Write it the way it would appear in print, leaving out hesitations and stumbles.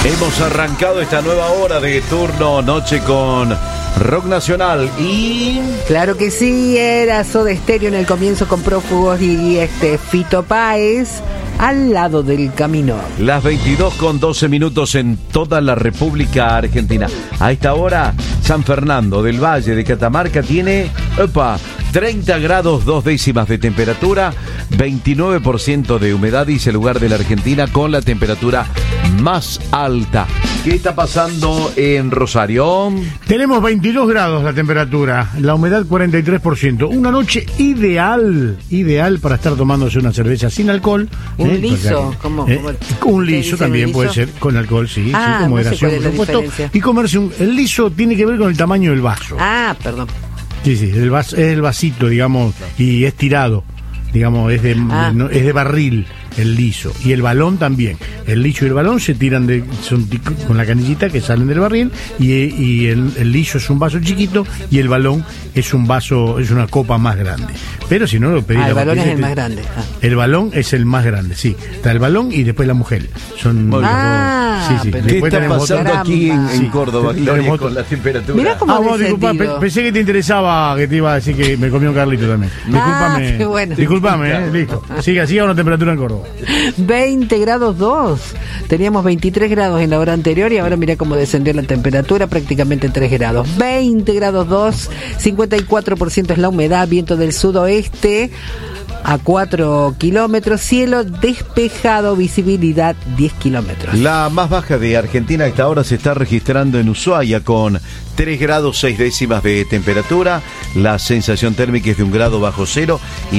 Hemos arrancado esta nueva hora de turno noche con rock nacional y... Claro que sí, era Soda Stereo en el comienzo con Prófugos y Fito Páez al lado del camino. Las 22:12 en toda la República Argentina. A esta hora, San Fernando del Valle de Catamarca tiene 30 grados 2 décimas de temperatura, 29% de humedad y es el lugar de la Argentina con la temperatura más alta. ¿Qué está pasando en Rosario? Tenemos 22 grados la temperatura, la humedad 43%. Una noche ideal para estar tomándose una cerveza sin alcohol. Un liso, un liso también puede ser con alcohol, sí, con moderación, por supuesto. Y comerse el liso tiene que ver con el tamaño del vaso. Perdón. Sí, es el vasito, digamos, y es tirado, digamos, es de barril el liso, y el balón también. El liso y el balón se tiran son con la canillita que salen del barril, y el liso es un vaso chiquito y el balón es un vaso, es una copa más grande. Pero si no lo pedís, el balón es el más grande. El balón es el más grande, sí. Está el balón y después la mujer. Son sí. ¿Qué está pasando aquí en Córdoba, Gloria, con la temperatura? Mirá cómo disculpa, pensé que te interesaba, que te iba a decir que me comió un Carlito también. Discúlpame. Qué bueno. Discúlpame, listo. Siga una temperatura en Córdoba. 20 grados 2. Teníamos 23 grados en la hora anterior y ahora mirá cómo descendió la temperatura, prácticamente 3 grados. 20 grados 2, 54% es la humedad, viento del sudoeste a 4 kilómetros, cielo despejado, visibilidad 10 kilómetros. La más baja de Argentina a esta hora se está registrando en Ushuaia con 3 grados 6 décimas de temperatura. La sensación térmica es de 1 grado bajo cero.